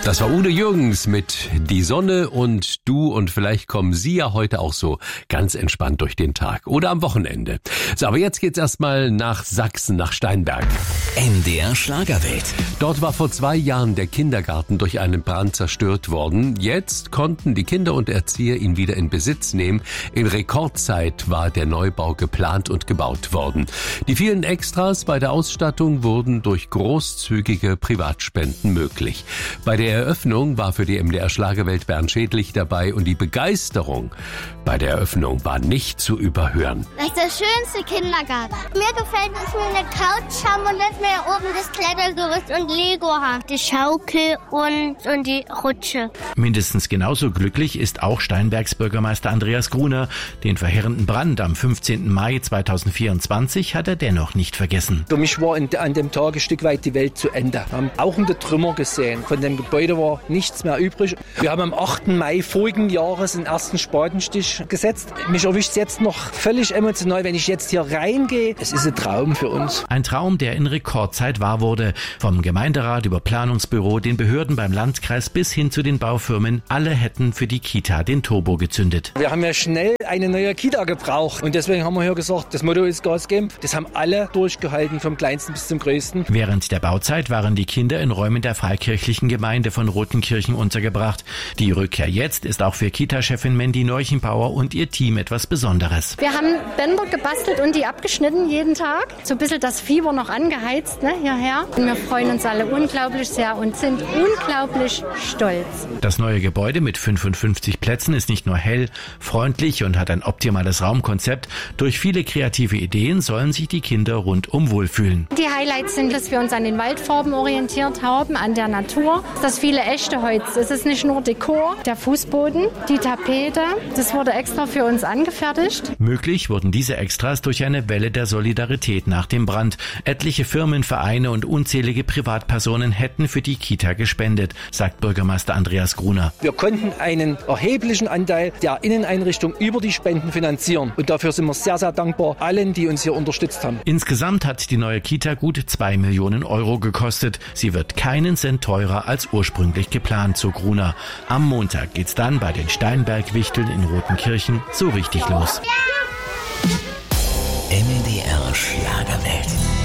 Das war Udo Jürgens mit Die Sonne und du, und vielleicht kommen Sie ja heute auch so ganz entspannt durch den Tag oder am Wochenende. So, aber jetzt geht's erstmal nach Sachsen, nach Steinberg. NDR Schlagerwelt. Dort war vor 2 Jahren der Kindergarten durch einen Brand zerstört worden. Jetzt konnten die Kinder und Erzieher ihn wieder in Besitz nehmen. In Rekordzeit war der Neubau geplant und gebaut worden. Die vielen Extras bei der Ausstattung wurden durch großzügige Privatspenden möglich. Bei der Eröffnung war für die MDR Schlagerwelt Bernd Schädlich dabei und die Begeisterung bei der Eröffnung war nicht zu überhören. Das ist der schönste Kindergarten. Mir gefällt, dass wir eine Couch haben und dass wir oben das Klettergerüst und Lego haben. Die Schaukel und die Rutsche. Mindestens genauso glücklich ist auch Steinbergs Bürgermeister Andreas Gruner. Den verheerenden Brand am 15. Mai 2024 hat er dennoch nicht vergessen. Für mich war an dem Tag ein Stück weit die Welt zu Ende. Wir haben auch in der Trümmer gesehen. Von dem Gebäude war nichts mehr übrig. Wir haben am 8. Mai vorigen Jahres den ersten Spatenstich gesetzt. Mich erwischt es jetzt noch völlig emotional, wenn ich jetzt hier reingehe. Es ist ein Traum für uns. Ein Traum, der in Rekordzeit wahr wurde. Vom Gemeinderat über Planungsbüro, den Behörden beim Landkreis bis hin zu den Baufirmen. Alle hätten für die Kita den Turbo gezündet. Wir haben ja schnell eine neue Kita gebraucht. Und deswegen haben wir hier gesagt, das Motto ist Gas geben. Das haben alle durchgehalten, vom Kleinsten bis zum Größten. Während der Bauzeit waren die Kinder in Räumen der freikirchlichen Gemeinde von Rotenkirchen untergebracht. Die Rückkehr jetzt ist auch für Kita-Chefin Mandy Neuchenbauer und ihr Team etwas Besonderes. Wir haben Bänder gebastelt und die abgeschnitten jeden Tag. So ein bisschen das Fieber noch angeheizt, hierher. Und wir freuen uns alle unglaublich sehr und sind unglaublich stolz. Das neue Gebäude mit 55 Plätzen ist nicht nur hell, freundlich und hat ein optimales Raumkonzept. Durch viele kreative Ideen sollen sich die Kinder rundum wohlfühlen. Die Highlights sind, dass wir uns an den Waldfarben orientiert haben, an der Natur. Das viele echte Holz. Es ist nicht nur Dekor, der Fußboden, die Tapete. Das wurde extra für uns angefertigt. Möglich wurden diese Extras durch eine Welle der Solidarität nach dem Brand. Etliche Firmen, Vereine und unzählige Privatpersonen hätten für die Kita gespendet, sagt Bürgermeister Andreas Gruner. Wir konnten einen erheblichen Anteil der Inneneinrichtung über die Spenden finanzieren. Und dafür sind wir sehr, sehr dankbar allen, die uns hier unterstützt haben. Insgesamt hat die neue Kita gut 2 Millionen Euro gekostet. Sie wird keinen Cent teurer als ursprünglich geplant, so Gruner. Am Montag geht's dann bei den Steinberg-Wichteln in Rotenkirchen so richtig los. NDR Schlagerwelt.